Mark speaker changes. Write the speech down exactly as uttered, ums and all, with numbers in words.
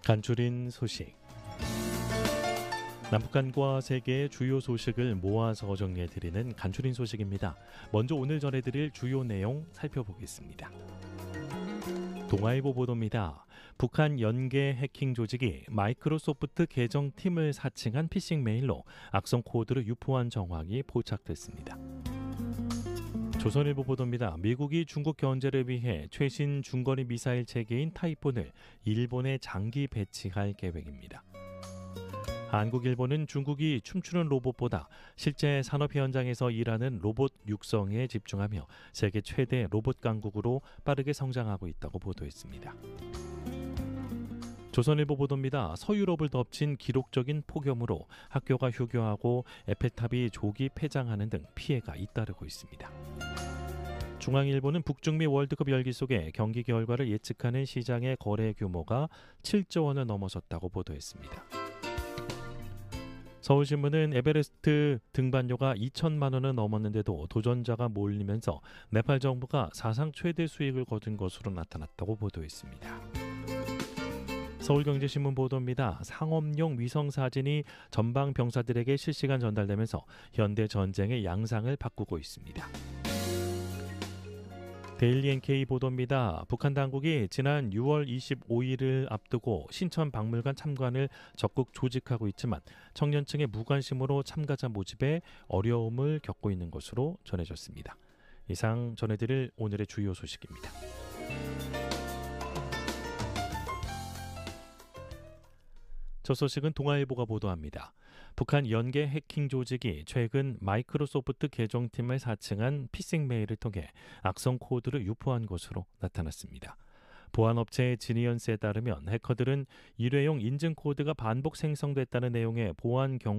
Speaker 1: 간추린 소식. 남북한과 세계의 주요 소식을 모아서 정리해드리는 간추린 소식입니다. 먼저 오늘 전해드릴 주요 내용 살펴보겠습니다. 동아일보 보도입니다. 북한 연계 해킹 조직이 마이크로소프트 계정팀을 사칭한 피싱 메일로 악성 코드를 유포한 정황이 포착됐습니다. 조선일보 보도입니다. 미국이 중국 견제를 위해 최신 중거리 미사일 체계인 타이푼을 일본에 장기 배치할 계획입니다. 한국일보는 중국이 춤추는 로봇보다 실제 산업 현장에서 일하는 로봇 육성에 집중하며 세계 최대 로봇 강국으로 빠르게 성장하고 있다고 보도했습니다. 조선일보 보도입니다. 서유럽을 덮친 기록적인 폭염으로 학교가 휴교하고 에펠탑이 조기 폐장하는 등 피해가 잇따르고 있습니다. 중앙일보는 북중미 월드컵 열기 속에 경기 결과를 예측하는 시장의 거래 규모가 칠조 원을 넘어섰다고 보도했습니다. 서울신문은 에베레스트 등반료가 이천만 원을 넘었는데도 도전자가 몰리면서 네팔 정부가 사상 최대 수익을 거둔 것으로 나타났다고 보도했습니다. 서울경제신문 보도입니다. 상업용 위성사진이 전방 병사들에게 실시간 전달되면서 현대 전쟁의 양상을 바꾸고 있습니다. 데일리 엔케이 보도입니다. 북한 당국이 지난 유월 이십오일을 앞두고 신천 박물관 참관을 적극 조직하고 있지만 청년층의 무관심으로 참가자 모집에 어려움을 겪고 있는 것으로 전해졌습니다. 이상 전해드릴 오늘의 주요 소식입니다. 첫 소식은 동아일보가 보도합니다. 북한 연계 해킹 조직이 최근 마이크로소프트 계정팀을 사칭한 피싱 메일을 통해 악성 코드를 유포한 것으로 나타났습니다. 보안업체 지니언스에 따르면 해커들은 일회용 인증 코드가 반복 생성됐다는 내용의 보안 경